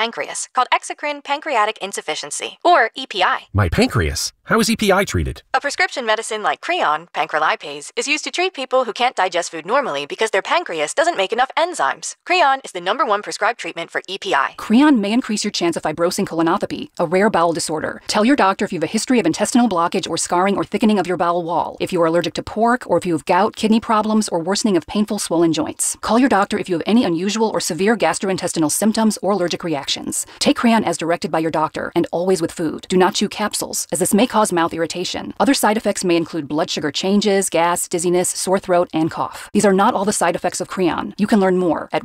pancreas, called exocrine pancreatic insufficiency, or EPI. My pancreas? How is EPI treated? A prescription medicine like Creon, pancrelipase, is used to treat people who can't digest food normally because their pancreas doesn't make enough enzymes. Creon is the #1 prescribed treatment for EPI. Creon may increase your chance of fibrosing colonopathy, a rare bowel disorder. Tell your doctor if you have a history of intestinal blockage or scarring or thickening of your bowel wall, if you are allergic to pork, or if you have gout, kidney problems, or worsening of painful swollen joints. Call your doctor if you have any unusual or severe gastrointestinal symptoms or allergic reactions. Take Creon as directed by your doctor, and always with food. Do not chew capsules, as this may cause mouth irritation. Other side effects may include blood sugar changes, gas, dizziness, sore throat, and cough. These are not all the side effects of Creon. You can learn more at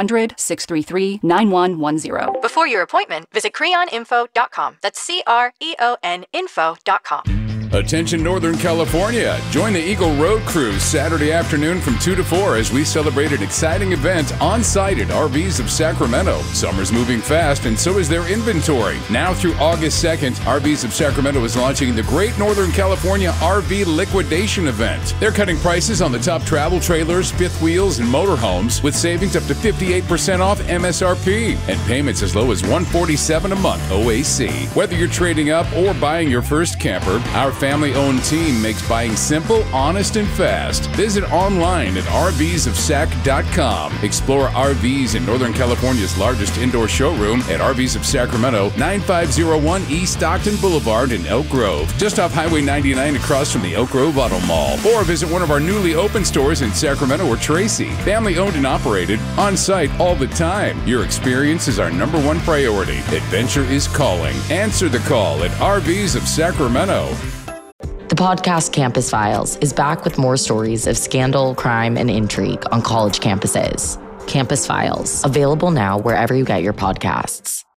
1-800-633-9110. Before your appointment, visit creoninfo.com. That's CREON info.com. Attention Northern California. Join the Eagle Road Cruise Saturday afternoon from 2 to 4 as we celebrate an exciting event on site at RVs of Sacramento. Summer's moving fast and so is their inventory. Now through August 2nd, RVs of Sacramento is launching the Great Northern California RV Liquidation Event. They're cutting prices on the top travel trailers, fifth wheels, and motorhomes with savings up to 58% off MSRP and payments as low as $147 a month OAC. Whether you're trading up or buying your first camper, our family-owned team makes buying simple, honest, and fast. Visit online at rvsofsac.com. Explore RVs in Northern California's largest indoor showroom at RVs of Sacramento, 9501 East Stockton Boulevard in Elk Grove, just off Highway 99 across from the Elk Grove Auto Mall. Or visit one of our newly opened stores in Sacramento or Tracy. Family-owned and operated, on-site all the time. Your experience is our #1 priority. Adventure is calling. Answer the call at RVs of Sacramento. The podcast Campus Files is back with more stories of scandal, crime, and intrigue on college campuses. Campus Files, available now wherever you get your podcasts.